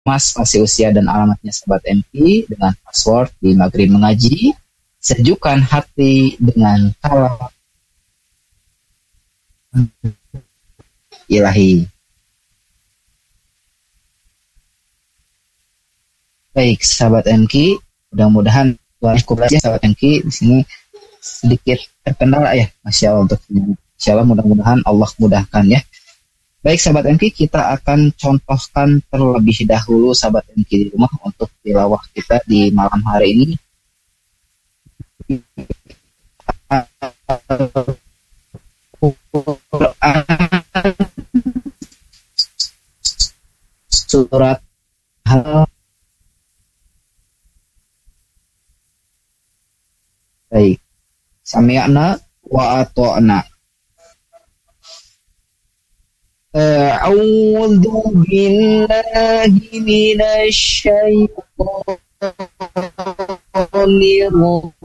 Mas, kasih usia dan alamatnya Sahabat MK dengan password di Maghrib Mengaji. Sejukkan hati dengan kalam ilahi. Baik, Sahabat MK, mudah-mudahan Sahabat MK di sini sedikit terkendala ya, Masya Allah untuk ini. Insya Allah mudah-mudahan Allah mudahkan ya. Baik Sahabat MK, kita akan contohkan terlebih dahulu Sahabat MK di rumah untuk tilawah kita di malam hari ini. Surat baik. Sami'na wa ata'na. A'udzu billahi minasy syaithanir